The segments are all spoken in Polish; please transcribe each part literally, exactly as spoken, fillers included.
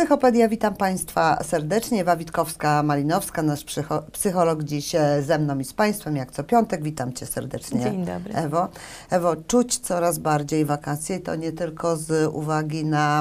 Psychopedia, witam Państwa serdecznie. Ewa Witkowska-Malinowska, nasz psycholog, dziś ze mną i z Państwem, jak co piątek. Witam Cię serdecznie. Dzień dobry. Ewo. Ewo, czuć coraz bardziej wakacje, to nie tylko z uwagi na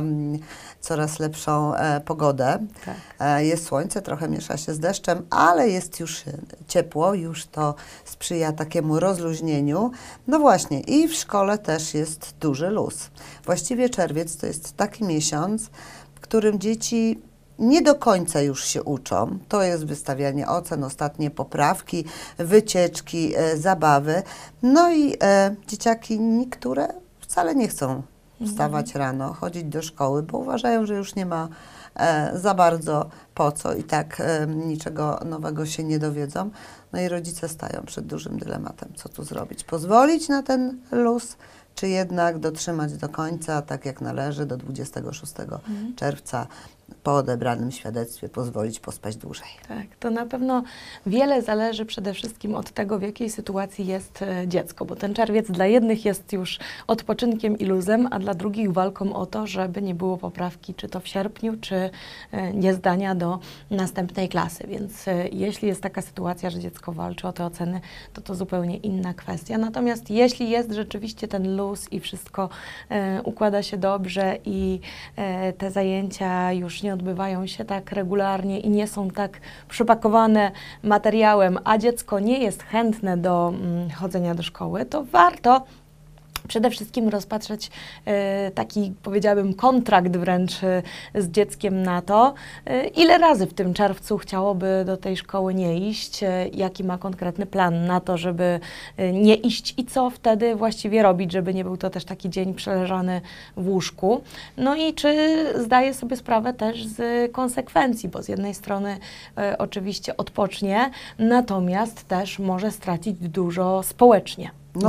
coraz lepszą e, pogodę. Tak. E, jest słońce, trochę miesza się z deszczem, ale jest już ciepło, już to sprzyja takiemu rozluźnieniu. No właśnie, i w szkole też jest duży luz. Właściwie czerwiec to jest taki miesiąc, w którym dzieci nie do końca już się uczą. To jest wystawianie ocen, ostatnie poprawki, wycieczki, e, zabawy. No i e, dzieciaki niektóre wcale nie chcą wstawać mhm. rano, chodzić do szkoły, bo uważają, że już nie ma e, za bardzo po co i tak e, niczego nowego się nie dowiedzą. No i rodzice stają przed dużym dylematem, co tu zrobić. Pozwolić na ten luz, czy jednak dotrzymać do końca, tak jak należy, do dwudziestego szóstego mhm. czerwca, po odebranym świadectwie pozwolić pospać dłużej. Tak, to na pewno wiele zależy przede wszystkim od tego, w jakiej sytuacji jest dziecko, bo ten czerwiec dla jednych jest już odpoczynkiem i luzem, a dla drugich walką o to, żeby nie było poprawki, czy to w sierpniu, czy niezdania do następnej klasy. Więc jeśli jest taka sytuacja, że dziecko walczy o te oceny, to to zupełnie inna kwestia. Natomiast jeśli jest rzeczywiście ten luz i wszystko e, układa się dobrze i e, te zajęcia już nie odbywają się tak regularnie i nie są tak przypakowane materiałem, a dziecko nie jest chętne do mm, chodzenia do szkoły, to warto przede wszystkim rozpatrzeć e, taki, powiedziałabym, kontrakt wręcz e, z dzieckiem na to, e, ile razy w tym czerwcu chciałoby do tej szkoły nie iść, e, jaki ma konkretny plan na to, żeby e, nie iść i co wtedy właściwie robić, żeby nie był to też taki dzień przeleżany w łóżku. No i czy zdaje sobie sprawę też z konsekwencji, bo z jednej strony e, oczywiście odpocznie, natomiast też może stracić dużo społecznie.